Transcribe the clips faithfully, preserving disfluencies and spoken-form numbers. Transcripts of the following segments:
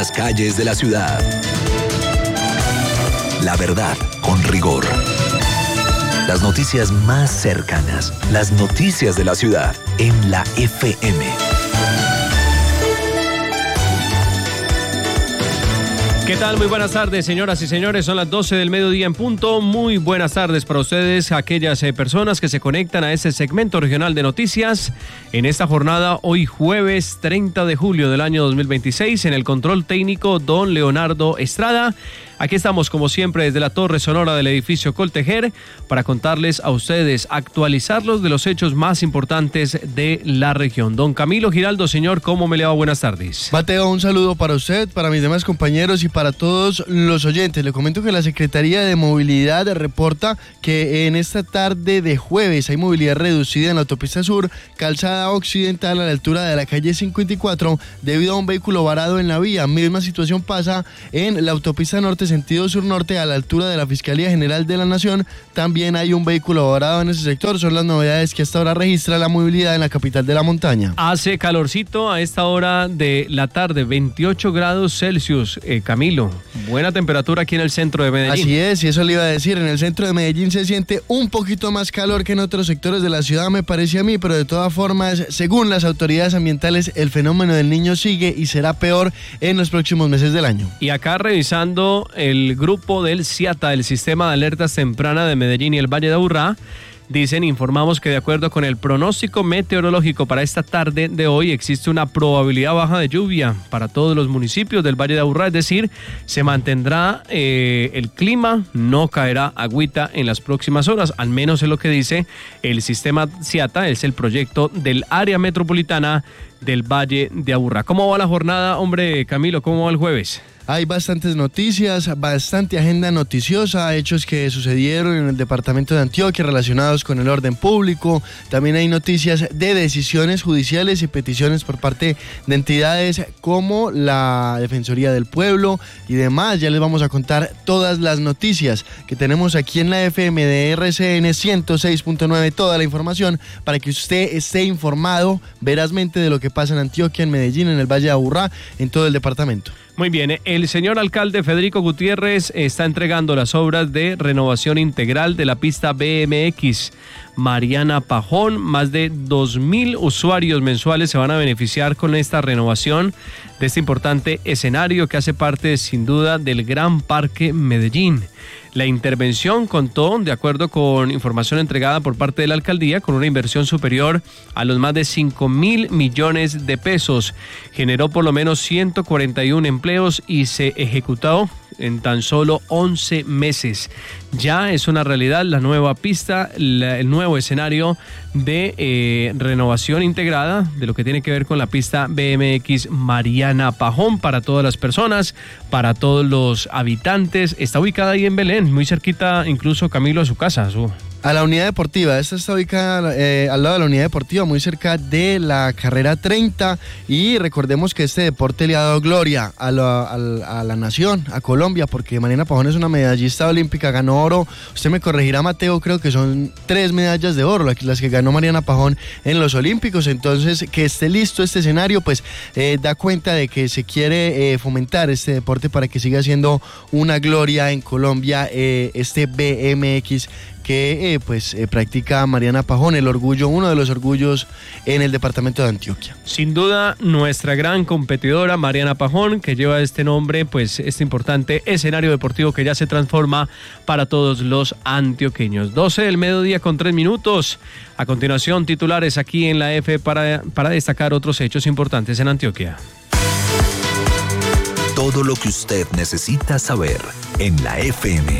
las calles de la ciudad. La verdad, con rigor. Las noticias más cercanas, las noticias de la ciudad, en la F M. ¿Qué tal? Muy buenas tardes, señoras y señores. Son las doce del mediodía en punto. Muy buenas tardes para ustedes, aquellas eh, personas que se conectan a este segmento regional de noticias en esta jornada, hoy jueves treinta de julio del año dos mil veintiséis. En el control técnico, don Leonardo Estrada. Aquí estamos, como siempre, desde la torre sonora del edificio Coltejer para contarles a ustedes, actualizarlos de los hechos más importantes de la región. Don Camilo Giraldo, señor, ¿cómo me le va? Buenas tardes. Mateo, un saludo para usted, para mis demás compañeros y para todos los oyentes. Le comento que la Secretaría de Movilidad reporta que en esta tarde de jueves hay movilidad reducida en la autopista sur, calzada occidental a la altura de la calle cincuenta y cuatro, debido a un vehículo varado en la vía. Misma situación pasa en la autopista norte, sentido sur-norte, a la altura de la Fiscalía General de la Nación. También hay un vehículo varado en ese sector. Son las novedades que hasta ahora registra la movilidad en la capital de la montaña. Hace calorcito a esta hora de la tarde, veintiocho grados Celsius. Eh, Camilo, buena temperatura aquí en el centro de Medellín. Así es, y eso le iba a decir. En el centro de Medellín se siente un poquito más calor que en otros sectores de la ciudad, me parece a mí, pero de todas formas, según las autoridades ambientales, el fenómeno del Niño sigue y será peor en los próximos meses del año. Y acá revisando el grupo del SIATA, el Sistema de Alertas Temprana de Medellín y el Valle de Aburrá, dicen, informamos que de acuerdo con el pronóstico meteorológico para esta tarde de hoy existe una probabilidad baja de lluvia para todos los municipios del Valle de Aburrá, es decir, se mantendrá eh, el clima, no caerá agüita en las próximas horas, al menos es lo que dice el sistema SIATA, es el proyecto del área metropolitana del Valle de Aburrá. ¿Cómo va la jornada, hombre Camilo? ¿Cómo va el jueves? Hay bastantes noticias, bastante agenda noticiosa, hechos que sucedieron en el departamento de Antioquia relacionados con el orden público. También hay noticias de decisiones judiciales y peticiones por parte de entidades como la Defensoría del Pueblo y demás. Ya les vamos a contar todas las noticias que tenemos aquí en la F M de R C N ciento seis punto nueve, toda la información para que usted esté informado verazmente de lo que pasa en Antioquia, en Medellín, en el Valle de Aburrá, en todo el departamento. Muy bien, el señor alcalde Federico Gutiérrez está entregando las obras de renovación integral de la pista B M X Mariana Pajón. Más de dos mil usuarios mensuales se van a beneficiar con esta renovación de este importante escenario que hace parte, sin duda, del Gran Parque Medellín. La intervención contó, de acuerdo con información entregada por parte de la alcaldía, con una inversión superior a los más de cinco mil millones de pesos. Generó por lo menos ciento cuarenta y uno empleos y se ejecutó en tan solo once meses. Ya es una realidad la nueva pista, la, el nuevo escenario de eh, renovación integrada de lo que tiene que ver con la pista B M X Mariana Pajón para todas las personas, para todos los habitantes. Está ubicada ahí en Belén, muy cerquita incluso, Camilo, a su casa. A, su... a la unidad deportiva. Esta está ubicada eh, al lado de la unidad deportiva, muy cerca de la carrera treinta, y recordemos que este deporte le ha dado gloria a la, a la, a la nación, a Colombia, porque Mariana Pajón es una medallista olímpica, ganó oro. Usted me corregirá, Mateo, creo que son tres medallas de oro las que ganó Mariana Pajón en los Olímpicos. Entonces, que esté listo este escenario, pues eh, da cuenta de que se quiere eh, fomentar este deporte para que siga siendo una gloria en Colombia, eh, este B M X que eh, pues eh, practica Mariana Pajón, el orgullo, uno de los orgullos en el departamento de Antioquia. Sin duda, nuestra gran competidora Mariana Pajón, que lleva este nombre, pues este importante escenario deportivo que ya se transforma para todos los antioqueños. doce del mediodía con tres minutos. A continuación, titulares aquí en la F para, para destacar otros hechos importantes en Antioquia. Todo lo que usted necesita saber en la F M.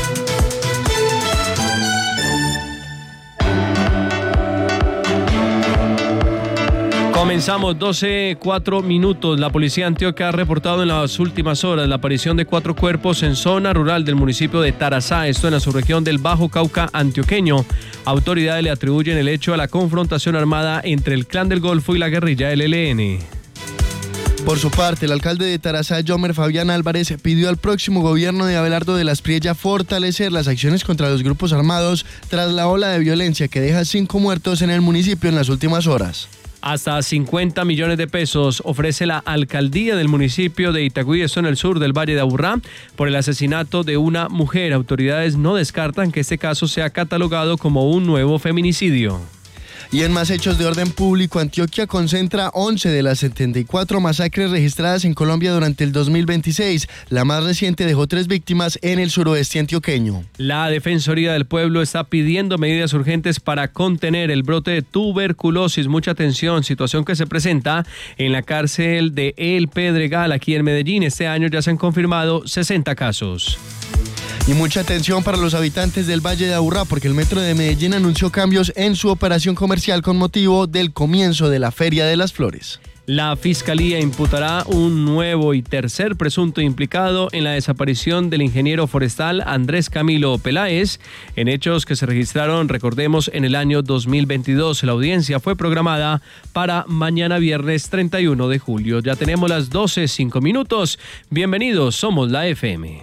Comenzamos, doce, cuatro minutos. La policía de Antioquia ha reportado en las últimas horas la aparición de cuatro cuerpos en zona rural del municipio de Tarazá, esto en la subregión del Bajo Cauca antioqueño. Autoridades le atribuyen el hecho a la confrontación armada entre el Clan del Golfo y la guerrilla del E L N. Por su parte, el alcalde de Tarazá, Yomer Fabián Álvarez, pidió al próximo gobierno de Abelardo de la Espriella fortalecer las acciones contra los grupos armados tras la ola de violencia que deja cinco muertos en el municipio en las últimas horas. Hasta cincuenta millones de pesos ofrece la alcaldía del municipio de Itagüí, esto en el sur del Valle de Aburrá, por el asesinato de una mujer. Autoridades no descartan que este caso sea catalogado como un nuevo feminicidio. Y en más hechos de orden público, Antioquia concentra once de las setenta y cuatro masacres registradas en Colombia durante el dos mil veintiséis. La más reciente dejó tres víctimas en el suroeste antioqueño. La Defensoría del Pueblo está pidiendo medidas urgentes para contener el brote de tuberculosis. Mucha atención, situación que se presenta en la cárcel de El Pedregal, aquí en Medellín. Este año ya se han confirmado sesenta casos. Y mucha atención para los habitantes del Valle de Aburrá, porque el Metro de Medellín anunció cambios en su operación comercial con motivo del comienzo de la Feria de las Flores. La Fiscalía imputará un nuevo y tercer presunto implicado en la desaparición del ingeniero forestal Andrés Camilo Peláez, en hechos que se registraron, recordemos, en el año dos mil veintidós. La audiencia fue programada para mañana viernes treinta y uno de julio. Ya tenemos las doce, cinco minutos. Bienvenidos, somos la F M.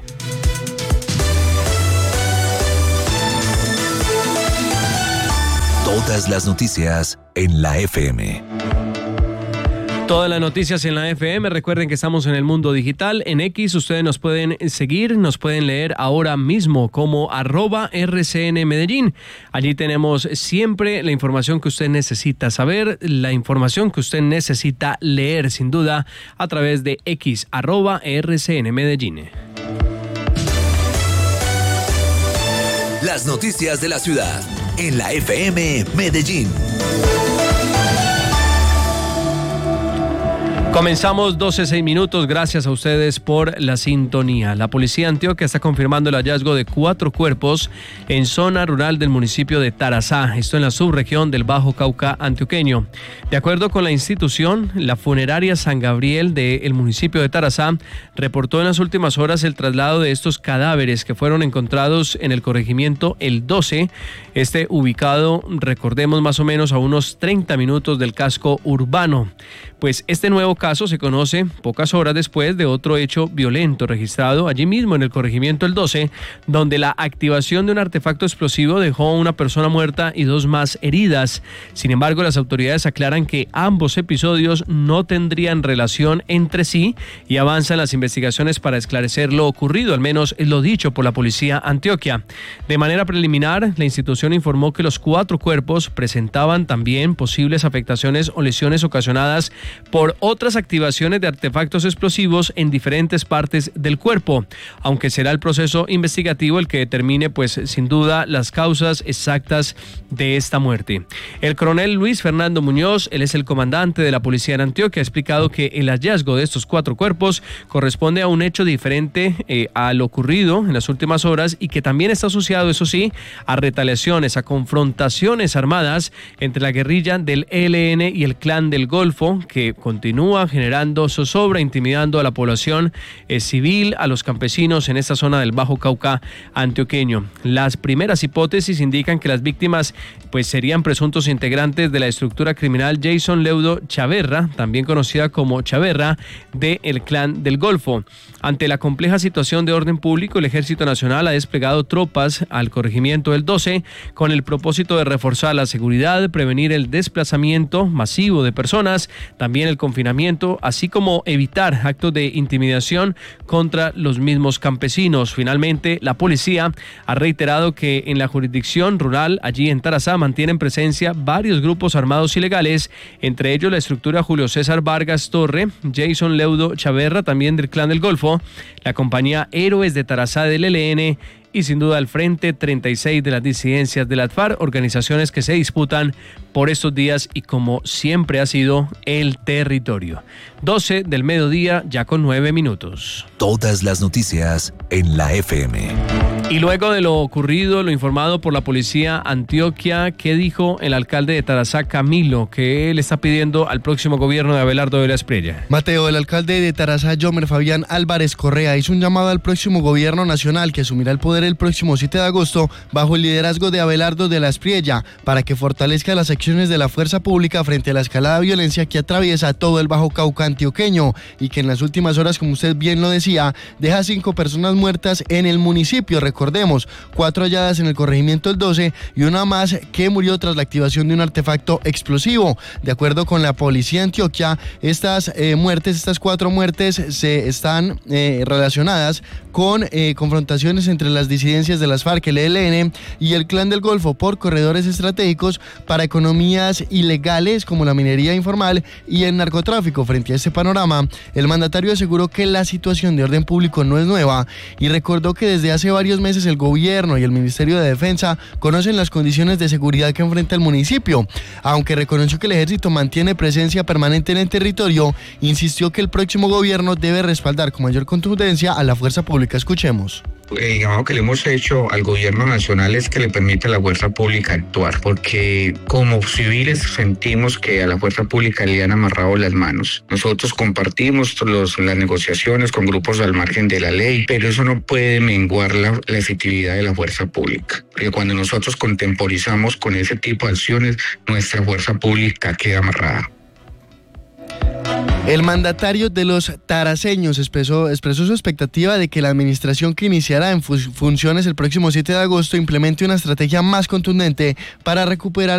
Todas las noticias en la F M. Todas las noticias en la F M. Recuerden que estamos en el mundo digital. En X ustedes nos pueden seguir, nos pueden leer ahora mismo como arroba R C N Medellín. Allí tenemos siempre la información que usted necesita saber, la información que usted necesita leer, sin duda, a través de X, arroba R C N Medellín. Las noticias de la ciudad en la F M Medellín. Comenzamos doce, seis minutos. Gracias a ustedes por la sintonía. La policía de Antioquia está confirmando el hallazgo de cuatro cuerpos en zona rural del municipio de Tarazá, esto en la subregión del Bajo Cauca antioqueño. De acuerdo con la institución, la funeraria San Gabriel del municipio de Tarazá reportó en las últimas horas el traslado de estos cadáveres que fueron encontrados en el corregimiento El doce, este ubicado, recordemos, más o menos a unos treinta minutos del casco urbano. Pues este nuevo caso se conoce pocas horas después de otro hecho violento registrado allí mismo en el corregimiento El doce, donde la activación de un artefacto explosivo dejó a una persona muerta y dos más heridas. Sin embargo, las autoridades aclaran que ambos episodios no tendrían relación entre sí y avanzan las investigaciones para esclarecer lo ocurrido, al menos es lo dicho por la policía Antioquia. De manera preliminar, la institución informó que los cuatro cuerpos presentaban también posibles afectaciones o lesiones ocasionadas por otras activaciones de artefactos explosivos en diferentes partes del cuerpo, aunque será el proceso investigativo el que determine, pues sin duda, las causas exactas de esta muerte. El coronel Luis Fernando Muñoz, él es el comandante de la policía en Antioquia, ha explicado que el hallazgo de estos cuatro cuerpos corresponde a un hecho diferente eh, a lo ocurrido en las últimas horas y que también está asociado, eso sí, a retaliaciones, a confrontaciones armadas entre la guerrilla del E L N y el Clan del Golfo, que continúa generando zozobra, intimidando a la población eh, civil, a los campesinos en esta zona del Bajo Cauca antioqueño. Las primeras hipótesis indican que las víctimas pues serían presuntos integrantes de la estructura criminal Jason Leudo Chaverra, también conocida como Chaverra, del Clan del Golfo. Ante la compleja situación de orden público, el Ejército Nacional ha desplegado tropas al corregimiento del doce con el propósito de reforzar la seguridad, prevenir el desplazamiento masivo de personas, también el confinamiento, así como evitar actos de intimidación contra los mismos campesinos. Finalmente, la policía ha reiterado que en la jurisdicción rural, allí en Tarazá, mantienen presencia varios grupos armados ilegales, entre ellos la estructura Julio César Vargas Torre, Jason Leudo Chaverra, también del Clan del Golfo, la compañía Héroes de Tarazá del E L N y sin duda el Frente treinta y seis de las disidencias de la FARC, organizaciones que se disputan por estos días y como siempre ha sido el territorio. doce del mediodía, ya con nueve minutos. Todas las noticias en la F M. Y luego de lo ocurrido, lo informado por la policía Antioquia, ¿qué dijo el alcalde de Tarazá, Camilo, que le está pidiendo al próximo gobierno de Abelardo de la Espriella? Mateo, el alcalde de Tarazá, Yomer Fabián Álvarez Correa, hizo un llamado al próximo gobierno nacional que asumirá el poder el próximo siete de agosto bajo el liderazgo de Abelardo de la Espriella para que fortalezca las acciones de la fuerza pública frente a la escalada de violencia que atraviesa todo el Bajo Cauca antioqueño y que en las últimas horas, como usted bien lo decía, deja cinco personas muertas en el municipio. recordemos, cuatro halladas en el corregimiento El doce y una más que murió tras la activación de un artefacto explosivo. De acuerdo con la policía de Antioquia, estas eh, muertes, estas cuatro muertes se están eh, relacionadas con eh, confrontaciones entre las disidencias de las FARC, el E L N y el Clan del Golfo por corredores estratégicos para economías ilegales como la minería informal y el narcotráfico. Frente a este panorama, el mandatario aseguró que la situación de orden público no es nueva y recordó que desde hace varios meses el gobierno y el Ministerio de Defensa conocen las condiciones de seguridad que enfrenta el municipio. Aunque reconoció que el ejército mantiene presencia permanente en el territorio, insistió que el próximo gobierno debe respaldar con mayor contundencia a la fuerza pública. Escuchemos. El llamado que le hemos hecho al gobierno nacional es que le permita a la fuerza pública actuar, porque como civiles sentimos que a la fuerza pública le han amarrado las manos. Nosotros compartimos los, las negociaciones con grupos al margen de la ley, pero eso no puede menguar la, la efectividad de la fuerza pública, porque cuando nosotros contemporizamos con ese tipo de acciones, nuestra fuerza pública queda amarrada. El mandatario de los taraseños expresó, expresó su expectativa de que la administración que iniciará en fu- funciones el próximo siete de agosto implemente una estrategia más contundente para recuperar